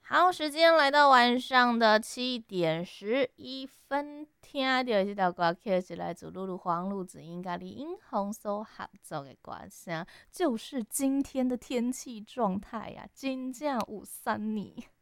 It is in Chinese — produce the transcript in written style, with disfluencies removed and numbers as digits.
好，时间来到晚上的7点11分，听到这条歌曲是来自露露黄路子英甲李英红所合作的歌声，就是今天的天气状态呀、真正有3年。